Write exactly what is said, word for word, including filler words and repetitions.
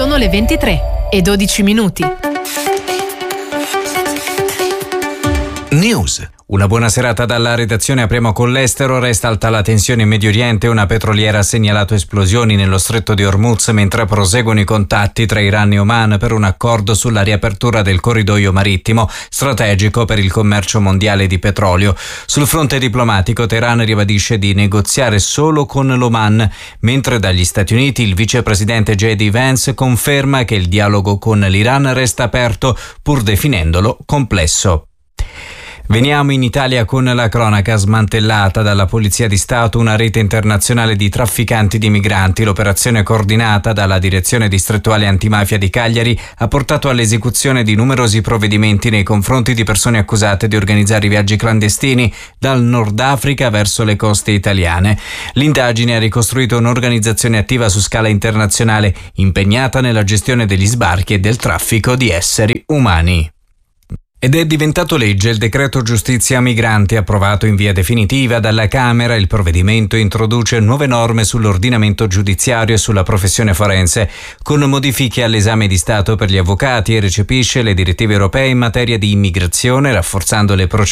Sono le ventitré e dodici minuti. News. Una buona serata dalla redazione. Apriamo con l'estero. Resta alta la tensione in Medio Oriente. Una petroliera ha segnalato esplosioni nello stretto di Hormuz mentre proseguono i contatti tra Iran e Oman per un accordo sulla riapertura del corridoio marittimo strategico per il commercio mondiale di petrolio. Sul fronte diplomatico, Teheran ribadisce di negoziare solo con l'Oman, mentre dagli Stati Uniti il vicepresidente J D Vance conferma che il dialogo con l'Iran resta aperto, pur definendolo complesso. Veniamo in Italia con la cronaca. Smantellata dalla Polizia di Stato una rete internazionale di trafficanti di migranti. L'operazione coordinata dalla Direzione Distrettuale Antimafia di Cagliari ha portato all'esecuzione di numerosi provvedimenti nei confronti di persone accusate di organizzare viaggi clandestini dal Nord Africa verso le coste italiane. L'indagine ha ricostruito un'organizzazione attiva su scala internazionale impegnata nella gestione degli sbarchi e del traffico di esseri umani. Ed è diventato legge il decreto giustizia migranti approvato in via definitiva dalla Camera. Il provvedimento introduce nuove norme sull'ordinamento giudiziario e sulla professione forense, con modifiche all'esame di Stato per gli avvocati, e recepisce le direttive europee in materia di immigrazione, rafforzando le procedure